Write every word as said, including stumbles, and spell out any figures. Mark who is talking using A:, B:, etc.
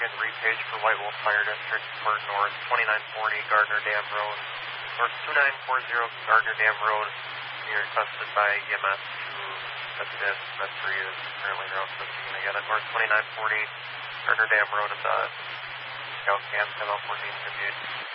A: and repage for White Wolf Fire District for north twenty-nine forty Gardner Dam Road, north two nine four zero Gardner Dam Road. You're requested by E M S to investigate. Med three is currently around fifteen. Again, at north twenty-nine forty Gardner Dam Road at the Scout Camp, ten fourteen fifty-eight.